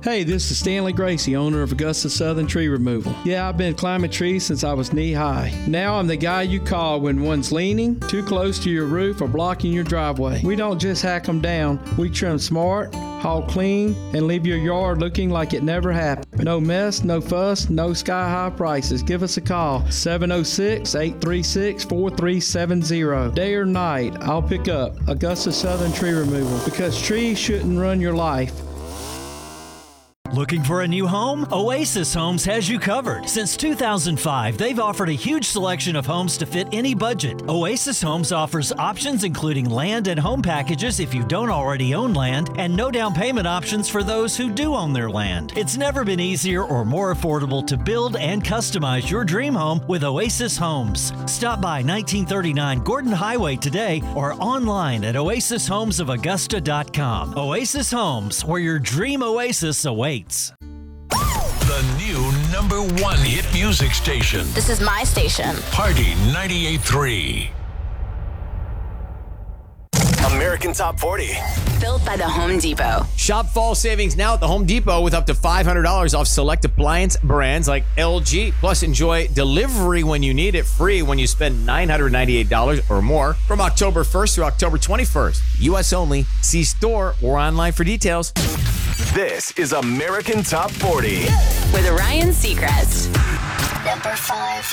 Hey, this is Stanley Gracie, owner of Augusta Southern Tree Removal. Yeah, I've been climbing trees since I was knee-high. Now I'm the guy you call when one's leaning, too close to your roof, or blocking your driveway. We don't just hack them down. We trim smart, haul clean, and leave your yard looking like it never happened. No mess, no fuss, no sky-high prices. Give us a call, 706-836-4370. Day or night, I'll pick up. Augusta Southern Tree Removal, because trees shouldn't run your life. Looking for a new home? Oasis Homes has you covered. Since 2005, they've offered a huge selection of homes to fit any budget. Oasis Homes offers options including land and home packages if you don't already own land, and no down payment options for those who do own their land. It's never been easier or more affordable to build and customize your dream home with Oasis Homes. Stop by 1939 Gordon Highway today or online at oasishomesofaugusta.com. Oasis Homes, where your dream oasis awaits. The new #1 hit music station. This is my station. Party 98.3. American Top 40. Built by the Home Depot. Shop fall savings now at the Home Depot with up to $500 off select appliance brands like LG. Plus, enjoy delivery when you need it, free when you spend $998 or more from October 1st through October 21st. U.S. only. See store or online for details. This is American Top 40. With Ryan Seacrest. Number 5.